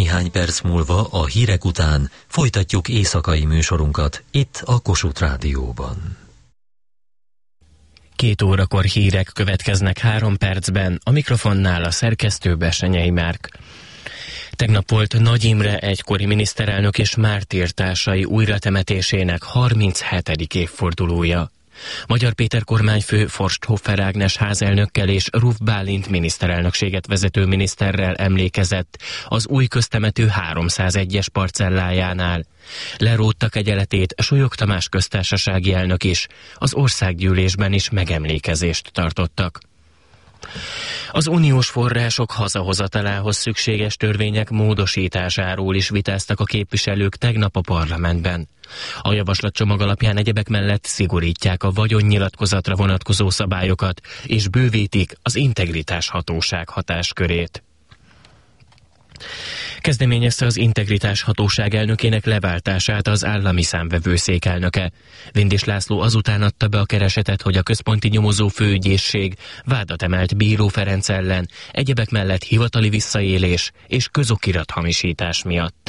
néhány perc múlva a hírek után folytatjuk éjszakai műsorunkat itt a Kossuth Rádióban. 2 órakor hírek következnek 3 percben, a mikrofonnál a szerkesztő Bessenyei Márk. Tegnap volt Nagy Imre egykori miniszterelnök és mártírtársai újratemetésének 37. évfordulója. Magyar Péter kormányfő Forsthofer Ágnes házelnökkel és Ruf Bálint miniszterelnökséget vezető miniszterrel emlékezett az új köztemető 301-es parcellájánál. Lerótta kegyeletét Solyog Tamás köztársasági elnök is, az országgyűlésben is megemlékezést tartottak. Az uniós források hazahozatalához szükséges törvények módosításáról is vitáztak a képviselők tegnap a parlamentben. A javaslatcsomag alapján egyebek mellett szigorítják a vagyonnyilatkozatra vonatkozó szabályokat, és bővítik az integritás hatóság hatáskörét. Kezdeményezte az integritás hatóság elnökének leváltását az állami számvevőszék elnöke. Vindis László azután adta be a keresetet, hogy a központi nyomozó főügyészség vádat emelt Bíró Ferenc ellen, egyebek mellett hivatali visszaélés és közokirathamisítás miatt.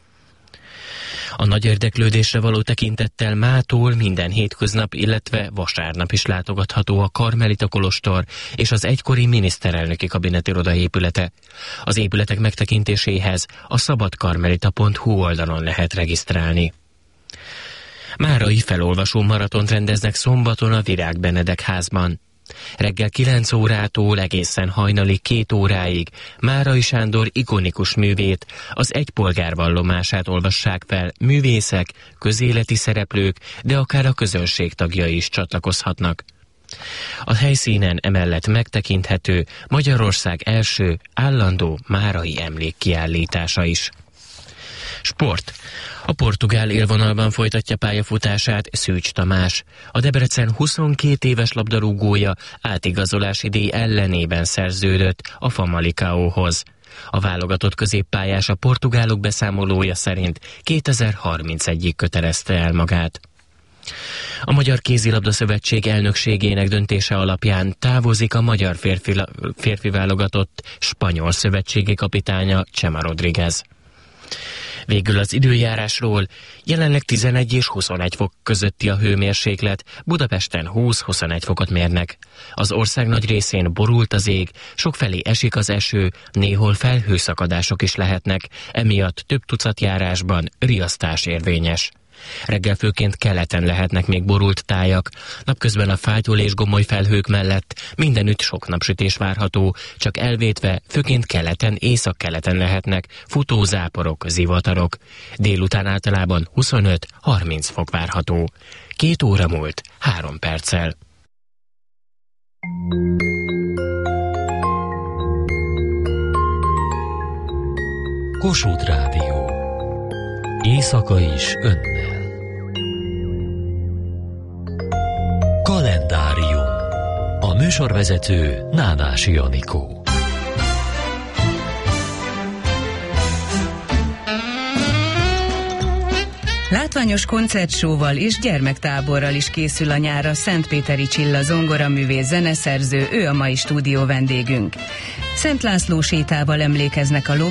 A nagy érdeklődésre való tekintettel mától minden hétköznap, illetve vasárnap is látogatható a Karmelita kolostor és az egykori miniszterelnöki kabinetiroda épülete. Az épületek megtekintéséhez a szabadkarmelita.hu oldalon lehet regisztrálni. Márai felolvasó maratont rendeznek szombaton a Virág Benedek házban. Reggel 9 órától egészen hajnali 2 óráig Márai Sándor ikonikus művét, az Egy polgár vallomását olvassák fel művészek, közéleti szereplők, de akár a közönség tagjai is csatlakozhatnak. A helyszínen emellett megtekinthető Magyarország első állandó márai emlékkiállítása is. Sport. A portugál élvonalban folytatja pályafutását Szűcs Tamás. A Debrecen 22 éves labdarúgója átigazolási díj ellenében szerződött a Famalicãóhoz. A válogatott középpályás a portugálok beszámolója szerint 2031-ig kötelezte el magát. A Magyar Kézilabda Szövetség elnökségének döntése alapján távozik a magyar férfi válogatott spanyol szövetségi kapitánya Chema Rodríguez. Végül az időjárásról: jelenleg 11 és 21 fok közötti a hőmérséklet, Budapesten 20-21 fokot mérnek. Az ország nagy részén borult az ég, sokfelé esik az eső, néhol felhőszakadások is lehetnek, emiatt több tucat járásban riasztás érvényes. Reggel főként keleten lehetnek még borult tájak, napközben a fátyol és gomoly felhők mellett mindenütt sok napsütés várható, csak elvétve főként keleten, északkeleten lehetnek futózáporok, zivatarok. Délután általában 25-30 fok várható. 2 óra múlt 3 perccel. Kossuth Rádió. Éjszaka is önnel. Kalendárium. A műsorvezető Nánási Anikó. Látványos koncertsóval és gyermektáborral is készül a nyárra Szentpéteri Csilla zongoraművész zeneszerző, ő a mai stúdió vendégünk. Szent László sétával emlékeznek a